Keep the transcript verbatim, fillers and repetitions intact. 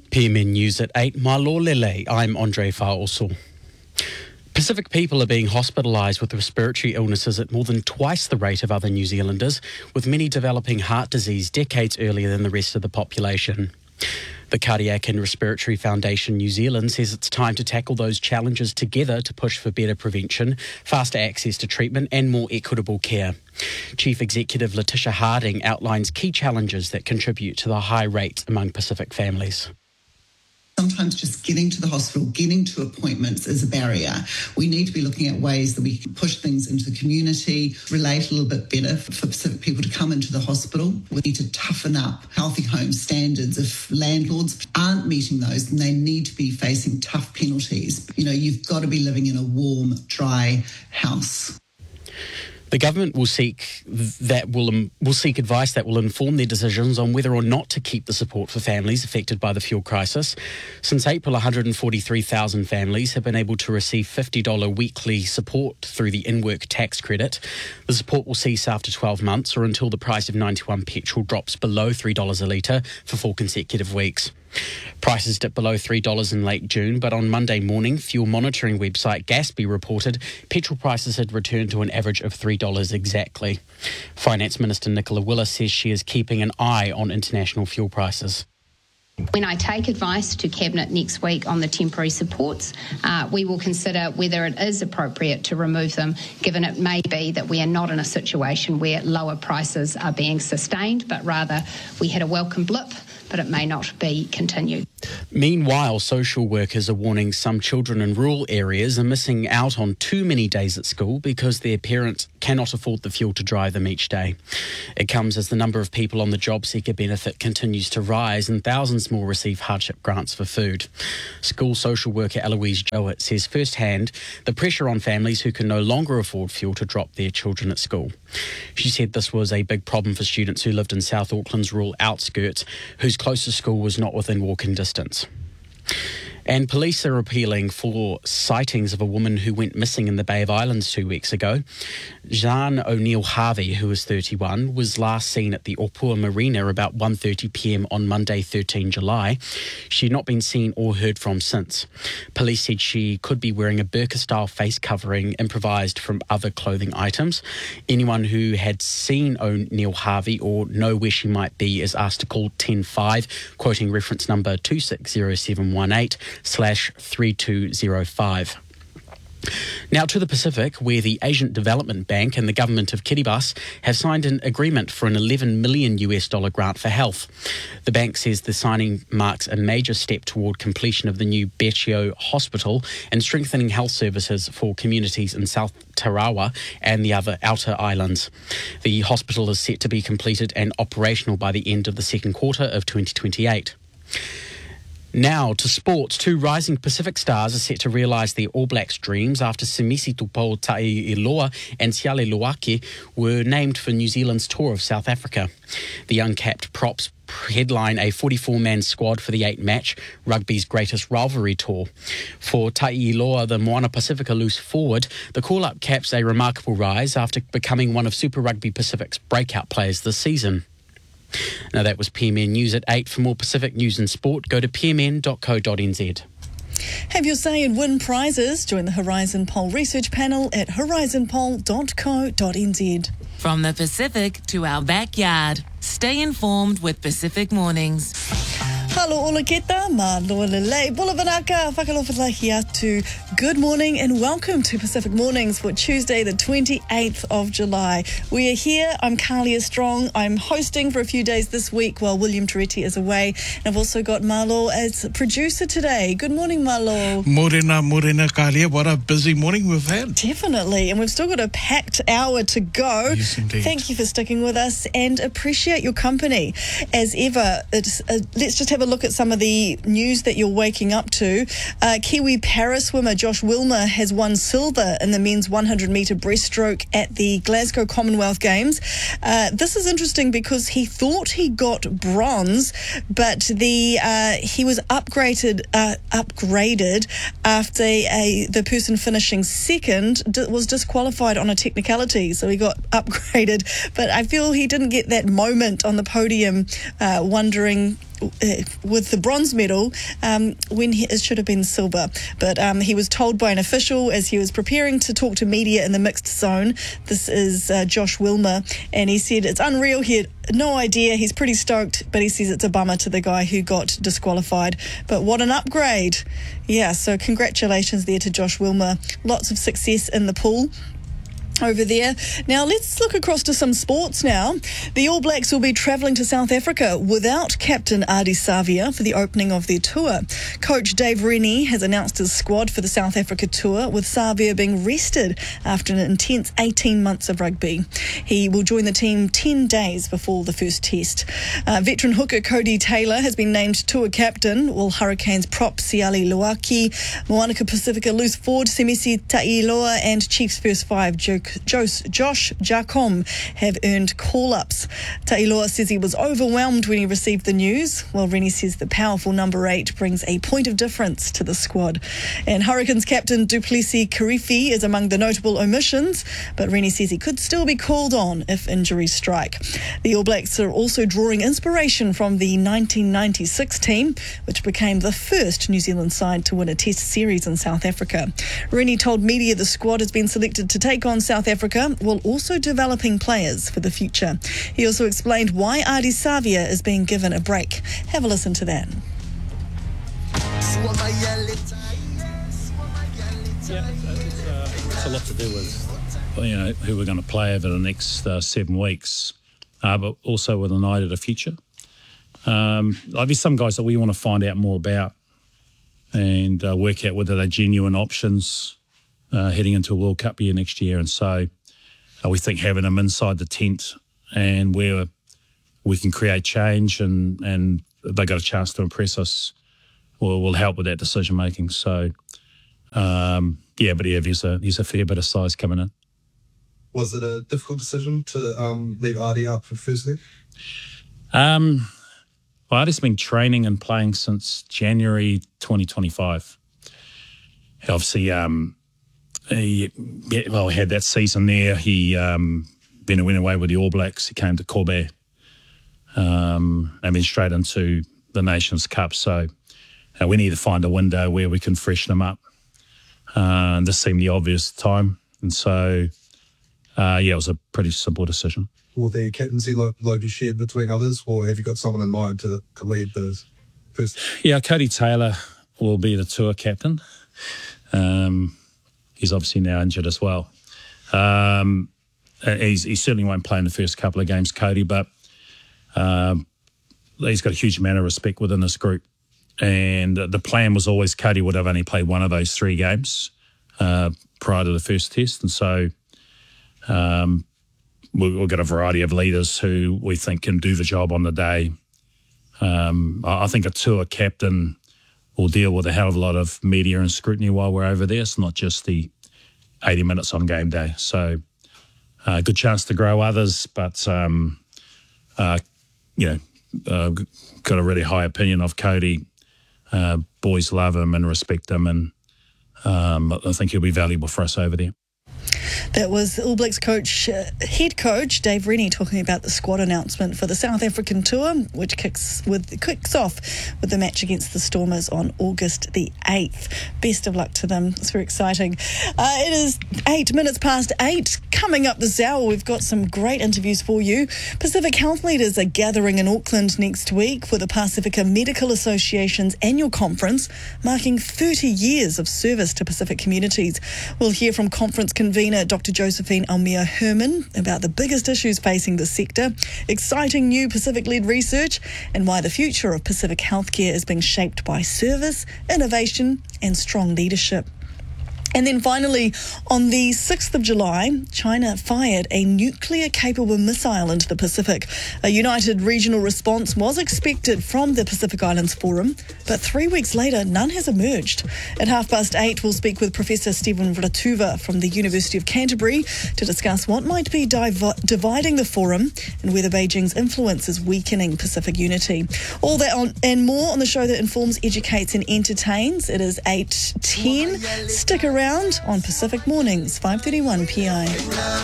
P M N News at eight. Malo Lele. I'm Andre Faoso. Pacific people are being hospitalised with respiratory illnesses at more than twice the rate of other New Zealanders, with many developing heart disease decades earlier than the rest of the population. The Cardiac and Respiratory Foundation New Zealand says it's time to tackle those challenges together to push for better prevention, faster access to treatment and more equitable care. Chief Executive Letitia Harding outlines key challenges that contribute to the high rates among Pacific families. Sometimes just getting to the hospital, getting to appointments is a barrier. We need to be looking at ways that we can push things into the community, relate a little bit better for Pacific people to come into the hospital. We need to toughen up healthy home standards. If landlords aren't meeting those, then they need to be facing tough penalties. You know, you've got to be living in a warm, dry house. The government will seek that will um, will seek advice that will inform their decisions on whether or not to keep the support for families affected by the fuel crisis. Since April, one hundred forty-three thousand families have been able to receive fifty dollars weekly support through the in-work tax credit. The support will cease after twelve months or until the price of ninety-one petrol drops below three dollars a litre for four consecutive weeks. Prices dipped below three dollars in late June, but on Monday morning, fuel monitoring website Gaspy reported petrol prices had returned to an average of three dollars exactly. Finance Minister Nicola Willis says she is keeping an eye on international fuel prices. When I take advice to Cabinet next week on the temporary supports, uh, we will consider whether it is appropriate to remove them, given it may be that we are not in a situation where lower prices are being sustained, but rather we had a welcome blip, but it may not be continued. Meanwhile, social workers are warning some children in rural areas are missing out on too many days at school because their parents cannot afford the fuel to drive them each day. It comes as the number of people on the job seeker benefit continues to rise and thousands more receive hardship grants for food. School social worker Eloise Jowett says firsthand the pressure on families who can no longer afford fuel to drop their children at school. She said this was a big problem for students who lived in South Auckland's rural outskirts, whose closest school was not within walking distance. And police are appealing for sightings of a woman who went missing in the Bay of Islands two weeks ago. Jean O'Neill Harvey, who was thirty-one, was last seen at the Opua Marina about one thirty p m on Monday, the thirteenth of July. She had not been seen or heard from since. Police said she could be wearing a burqa-style face covering improvised from other clothing items. Anyone who had seen O'Neill Harvey or know where she might be is asked to call ten five, quoting reference number two six zero seven one eight slash three two zero five. Now to the Pacific, where the Asian Development Bank and the government of Kiribati have signed an agreement for an eleven million U S dollar grant for health. The bank says the signing marks a major step toward completion of the new Betio Hospital and strengthening health services for communities in South Tarawa and the other outer islands. The hospital is set to be completed and operational by the end of the second quarter of twenty twenty-eight. Now to sports. Two rising Pacific stars are set to realise their All Blacks dreams after Semisi Tupou Ta'iloa and Siale Luake were named for New Zealand's tour of South Africa. The young capped props headline a forty-four man squad for the eight-match rugby's greatest rivalry tour. For Ta'iloa, the Moana Pacifica loose forward, the call-up caps a remarkable rise after becoming one of Super Rugby Pacific's breakout players this season. Now that was P M N News at eight. For more Pacific news and sport, go to p m n dot co dot n z. Have your say and win prizes. Join the Horizon Poll research panel at horizon poll dot co dot n z. From the Pacific to our backyard, stay informed with Pacific Mornings. Halo ola keta, ma loa lelei, bula vanaka, whakalofalahi atu. Good morning and welcome to Pacific Mornings for Tuesday the twenty-eighth of July. We are here, I'm Carlia Strong, I'm hosting for a few days this week while William Toretti is away. And I've also got Marlo as producer today. Good morning, Marlo. Morena, morena, Carlia, what a busy morning we've had. Definitely, and we've still got a packed hour to go. Yes, indeed. Thank you for sticking with us and appreciate your company. As ever, it's, uh, let's just have a look at some of the news that you're waking up to. Uh, Kiwi para swimmer Josh Wilmer has won silver in the men's one hundred metre breaststroke at the Glasgow Commonwealth Games. Uh, this is interesting because he thought he got bronze, but the uh, he was upgraded uh, upgraded after a, the person finishing second d- was disqualified on a technicality, so he got upgraded. But I feel he didn't get that moment on the podium, uh, wondering uh, with the bronze medal um, when he, it should have been silver. But um, he was told by an official as he was preparing to talk to media in the mixed zone. This is uh, Josh Wilmer, and he said it's unreal. He had no idea. He's pretty stoked, but he says it's a bummer to the guy who got disqualified. But what an upgrade. Yeah, so congratulations there to Josh Wilmer. Lots of success in the pool over there. Now let's look across to some sports now. The All Blacks will be travelling to South Africa without captain Ardie Savia for the opening of their tour. Coach Dave Rennie has announced his squad for the South Africa tour, with Savia being rested after an intense eighteen months of rugby. He will join the team ten days before the first test. Uh, veteran hooker Cody Taylor has been named tour captain, while Hurricanes prop Siali Luaki, Moanaka Pacifica loose forward Semisi Tailoa and Chiefs first five Joe Josh Jacom have earned call-ups. Tailoa says he was overwhelmed when he received the news, while Rennie says the powerful number eight brings a point of difference to the squad. And Hurricanes captain Duplessis Kirifi is among the notable omissions, but Rennie says he could still be called on if injuries strike. The All Blacks are also drawing inspiration from the nineteen ninety-six team, which became the first New Zealand side to win a test series in South Africa. Rennie told media the squad has been selected to take on South Africa, while also developing players for the future. He also explained why Ardie Savia is being given a break. Have a listen to that. Yeah, it's, uh, it's a lot to do with, you know, who we're going to play over the next uh, seven weeks, uh, but also with an eye to the future. Um, there's some guys that we want to find out more about and uh, work out whether they're genuine options Uh, heading into a World Cup year next year. And so uh, we think having them inside the tent and where we can create change and, and they got a chance to impress us will, will help with that decision making. So, um, yeah, but yeah, there's a, there's a fair bit of size coming in. Was it a difficult decision to um, leave Ardie out for firstly? Um, well, Ardie's been training and playing since January twenty twenty-five. Obviously, um, He, yeah, well, he had that season there. He um, then went away with the All Blacks. He came to Kobe um, and then straight into the Nations Cup. So uh, we need to find a window where we can freshen him up. Uh, and this seemed the obvious time. And so, uh, yeah, it was a pretty simple decision. Will the captaincy load be shared between others, or have you got someone in mind to, to lead the first? Yeah, Cody Taylor will be the tour captain. Um He's obviously now injured as well. Um, he's, he certainly won't play in the first couple of games, Cody, but um, he's got a huge amount of respect within this group. And the plan was always Cody would have only played one of those three games uh, prior to the first test. And so um, we'll, we'll get a variety of leaders who we think can do the job on the day. Um, I think a tour captain will deal with a hell of a lot of media and scrutiny while we're over there. It's not just the eighty minutes on game day. So a uh, good chance to grow others, but, um, uh, you know, uh, got a really high opinion of Cody. Uh, boys love him and respect him, and um, I think he'll be valuable for us over there. That was All Blacks coach, uh, head coach Dave Rennie talking about the squad announcement for the South African tour, which kicks with kicks off with the match against the Stormers on August the eighth. Best of luck to them. It's very exciting. Uh, it is eight minutes past eight. Coming up this hour, we've got some great interviews for you. Pacific Health leaders are gathering in Auckland next week for the Pacifica Medical Association's annual conference, marking thirty years of service to Pacific communities. We'll hear from conference convener Doctor Josephine Almia Herman about the biggest issues facing the sector, exciting new Pacific-led research, and why the future of Pacific healthcare is being shaped by service, innovation, and strong leadership. And then finally, on the sixth of July, China fired a nuclear-capable missile into the Pacific. A united regional response was expected from the Pacific Islands Forum, but three weeks later, none has emerged. At half past eight, we'll speak with Professor Stephen Vratuva from the University of Canterbury to discuss what might be div- dividing the forum and whether Beijing's influence is weakening Pacific unity. All that on, and more on the show that informs, educates and entertains. It is eight ten. Stick around on Pacific Mornings, five thirty-one P I.